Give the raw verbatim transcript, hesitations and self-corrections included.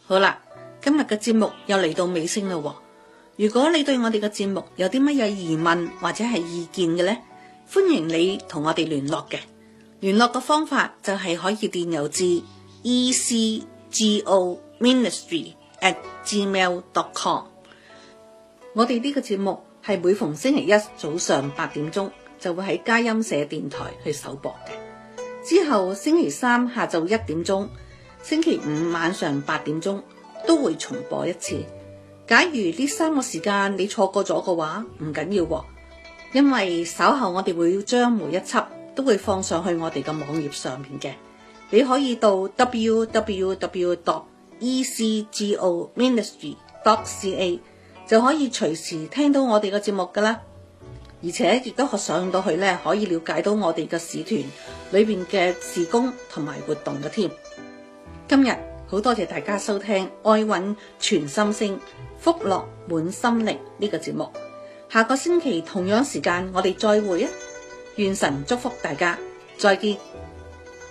好啦，今日嘅節目又嚟到尾聲啦。如果你對我哋嘅節目有啲乜嘢疑問或者係意見嘅呢，歡迎你同我哋聯絡嘅。聯絡嘅方法就係可以電郵至 e c g o ministry at gmail dot com。我哋呢個節目係每逢星期一早上八點鐘就會喺佳音社電台去首播嘅，之後星期三下晝一點鐘，星期五晚上八點鐘都會重播一次。假如呢三個時間你錯過咗嘅話，唔緊要喎，因為稍後我哋會將每一輯都會放上去我哋嘅網頁上面嘅。你可以到 w w w dot e c g o ministry dot c a 就可以隨時聽到我哋嘅節目噶啦，而且亦都可上到去咧，可以了解到我哋嘅使團裏邊嘅事工同埋活動嘅添。今日好多謝大家收聽愛韻全心聲福樂滿心靈呢個節目，下個星期同樣時間我哋再會啊！願神祝福大家，再見。